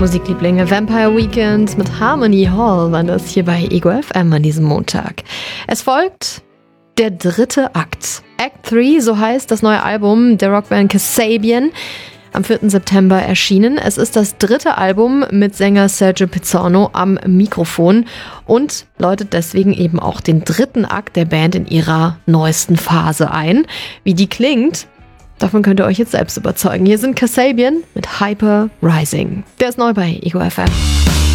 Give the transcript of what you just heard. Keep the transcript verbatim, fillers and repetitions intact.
Musiklieblinge, Vampire Weekend mit Harmony Hall waren das hier bei Ego F M an diesem Montag. Es folgt der dritte Akt. Act drei, so heißt das neue Album der Rockband Kasabian, am vierten September erschienen. Es ist das dritte Album mit Sänger Sergio Pizzorno am Mikrofon und läutet deswegen eben auch den dritten Akt der Band in ihrer neuesten Phase ein. Wie die klingt, davon könnt ihr euch jetzt selbst überzeugen. Hier sind Kasabian mit Hyper Rising. Der ist neu bei Ego F M.